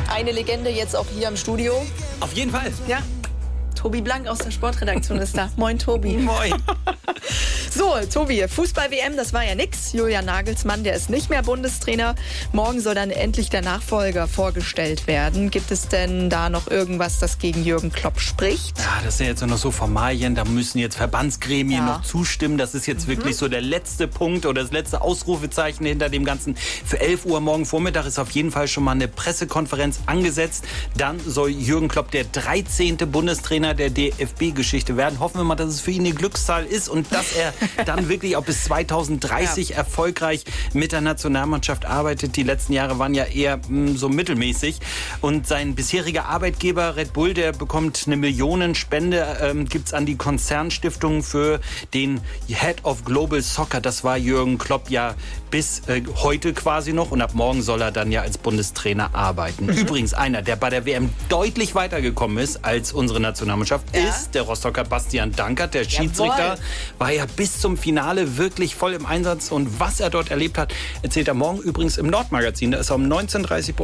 eine Legende jetzt auch hier im Studio. Auf jeden Fall. Ja. Tobi Blank aus der Sportredaktion ist da. Moin, Tobi. Moin. So, Tobi, Fußball-WM, das war ja nix. Julian Nagelsmann, der ist nicht mehr Bundestrainer. Morgen soll dann endlich der Nachfolger vorgestellt werden. Gibt es denn da noch irgendwas, das gegen Jürgen Klopp spricht? Ja, das sind jetzt noch so Formalien. Da müssen jetzt Verbandsgremien noch zustimmen. Das ist jetzt wirklich so der letzte Punkt oder das letzte Ausrufezeichen hinter dem Ganzen. Für 11 Uhr morgen Vormittag ist auf jeden Fall schon mal eine Pressekonferenz angesetzt. Dann soll Jürgen Klopp der 13. Bundestrainer der DFB-Geschichte werden. Hoffen wir mal, dass es für ihn eine Glückszahl ist und dass er dann wirklich auch bis 2030 erfolgreich mit der Nationalmannschaft arbeitet. Die letzten Jahre waren ja eher so mittelmäßig. Und sein bisheriger Arbeitgeber Red Bull, der bekommt eine Millionenspende, gibt's an die Konzernstiftung für den Head of Global Soccer. Das war Jürgen Klopp ja bis heute quasi noch. Und ab morgen soll er dann ja als Bundestrainer arbeiten. Übrigens einer, der bei der WM deutlich weitergekommen ist als unsere Nationalmannschaft, ist der Rostocker Bastian Dankert. Der Schiedsrichter war ja bis zum Finale wirklich voll im Einsatz. Und was er dort erlebt hat, erzählt er morgen übrigens im Nordmagazin. Da ist er um 19:30 Uhr